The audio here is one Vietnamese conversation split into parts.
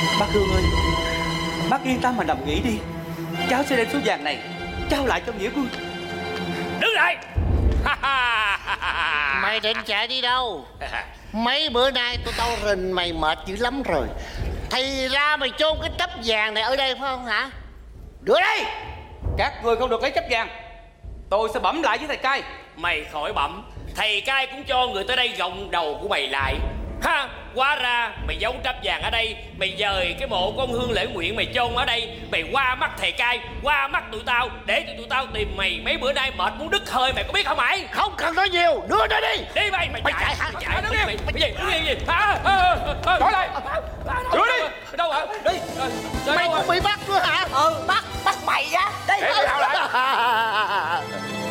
Bác Hương ơi, bác yên tâm mà nằm nghỉ đi. Cháu sẽ đem số vàng này trao lại cho Nghĩa Quân. Đứng lại. Mày định chạy đi đâu? Mấy bữa nay tôi tao rình mày mệt dữ lắm rồi. Thì ra mày chôn cái chấp vàng này ở đây phải không hả? Đưa đây. Các người không được lấy chấp vàng. Tôi sẽ bẩm lại với thầy cai. Mày khỏi bẩm, thầy cai cũng cho người tới đây gọng đầu của mày lại. Ha, hóa ra mày giấu tráp vàng ở đây, mày dời cái mộ của ông Hương Lễ Nguyện mày chôn ở đây, mày qua mắt thầy cai, qua mắt tụi tao để tụi tao tìm mày. Mấy bữa nay mệt muốn đứt hơi, mày có biết không mày? Không cần nói nhiều, đưa đây đi. Đi mày chạy hả? Chạy đứng đi. Mày gì? Hả? Nói lại. Đưa đi. Đâu hả? Đi. Mày cũng bị bắt nữa hả? Bắt mày á. Đây. Để tao lại.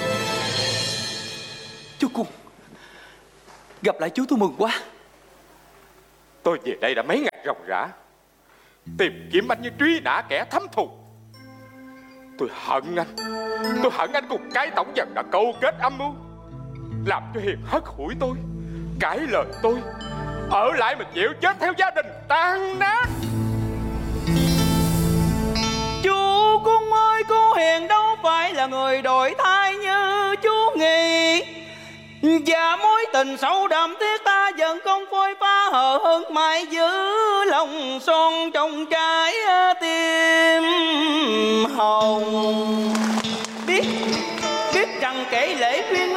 Chú Cung, gặp lại chú tôi mừng quá. Tôi về đây đã mấy ngày ròng rã, tìm kiếm anh như truy nã kẻ thâm thù. Tôi hận anh cùng cái tổng dần đã câu kết âm mưu, làm cho Hiền hất hủi tôi, cãi lời tôi, ở lại mình chịu chết theo gia đình tan nát. Chú Cung ơi, cô Hiền đâu phải là người đổi thay như chú nghĩ. Và mối tình sâu đậm thiết ta vẫn không phôi pha hờ hững mãi giữ lòng son trong trái tim hồng. Biết rằng kể lễ khuyên